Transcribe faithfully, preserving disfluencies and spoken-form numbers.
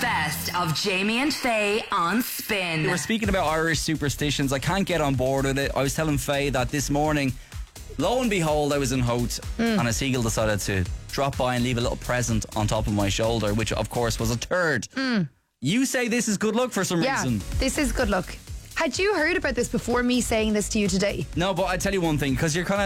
best of Jamie and Faye on We Spin. were speaking about Irish superstitions. I can't get on board with it. I was telling Faye that this morning, lo and behold, I was in Howth Mm. and a seagull decided to drop by and leave a little present on top of my shoulder, which of course was a turd. You say this is good luck for some Mm. Yeah, reason. this is good luck. Had you heard about this before me saying this to you today? No, but I tell you one thing, because you're kind of